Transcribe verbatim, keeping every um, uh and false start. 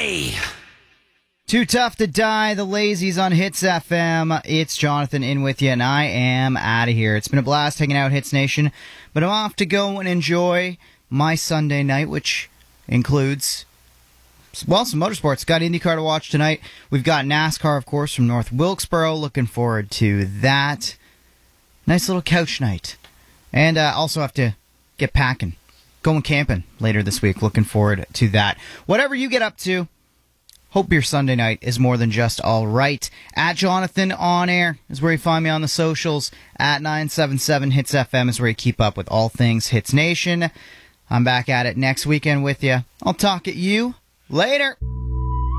die. Too Tough to Die, the Lazies on Hits F M. It's Jonathan in with you, and I am out of here. It's been a blast hanging out Hits Nation, but I'm off to go and enjoy my Sunday night, which includes, well, some motorsports. Got IndyCar to watch tonight. We've got NASCAR, of course, from North Wilkesboro. Looking forward to that. Nice little couch night. And uh, also have to get packing. Going camping later this week. Looking forward to that. Whatever you get up to, hope your Sunday night is more than just all right. At Jonathan On Air is where you find me on the socials. At nine seven seven Hits F M is where you keep up with all things Hits Nation. I'm back at it next weekend with you. I'll talk at you later.